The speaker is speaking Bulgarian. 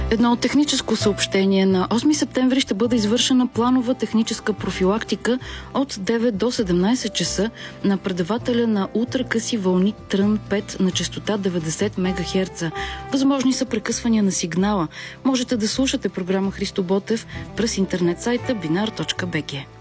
Едно техническо съобщение. На 8 септември ще бъде извършена планова техническа профилактика от 9 до 17 часа на предавателя на ултракъси вълни Трън 5 на честота 90 МГц. Възможни са прекъсвания на сигнала. Можете да слушате програма Христо Ботев през интернет сайта binar.bg.